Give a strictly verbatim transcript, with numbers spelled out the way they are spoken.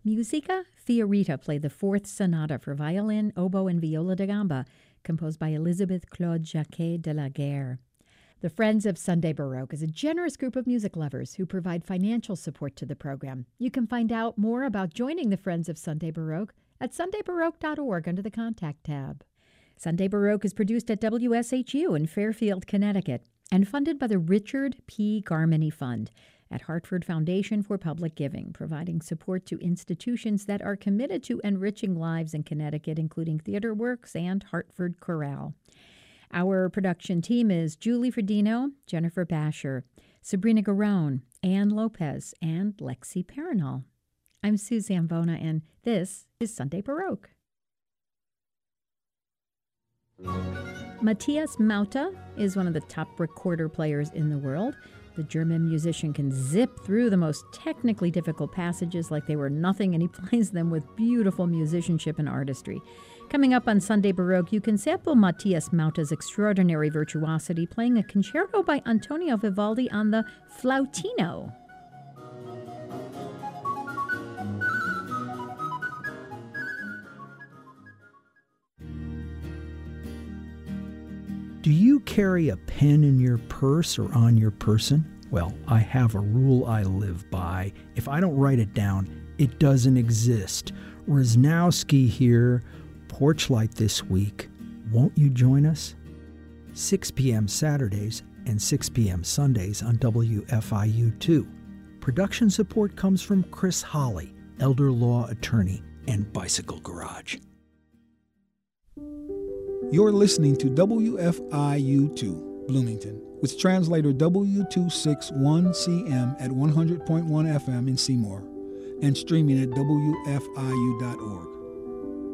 Musica Fiorita played the fourth sonata for violin, oboe, and viola da gamba, composed by Elizabeth Claude Jacquet de la Guerre. The Friends of Sunday Baroque is a generous group of music lovers who provide financial support to the program. You can find out more about joining the Friends of Sunday Baroque at sunday baroque dot org under the Contact tab. Sunday Baroque is produced at W S H U in Fairfield, Connecticut, and funded by the Richard P. Garmany Fund at Hartford Foundation for Public Giving, providing support to institutions that are committed to enriching lives in Connecticut, including Theater Works and Hartford Chorale. Our production team is Julie Fredino, Jennifer Basher, Sabrina Garone, Ann Lopez, and Lexi Paranol. I'm Sue Zambona, and this is Sunday Baroque. Matthias Mauta is one of the top recorder players in the world. The German musician can zip through the most technically difficult passages like they were nothing, and he plays them with beautiful musicianship and artistry. Coming up on Sunday Baroque, you can sample Matthias Mauta's extraordinary virtuosity playing a concerto by Antonio Vivaldi on the flautino. Do you carry a pen in your purse or on your person? Well, I have a rule I live by. If I don't write it down, it doesn't exist. Rosnowski here, Porchlight this week. Won't you join us? six p.m. Saturdays and six p.m. Sundays on W F I U two. Production support comes from Chris Holly, elder law attorney and Bicycle Garage. You're listening to W F I U two, Bloomington, with translator W two sixty-one C M at one hundred point one F M in Seymour, and streaming at W F I U dot org.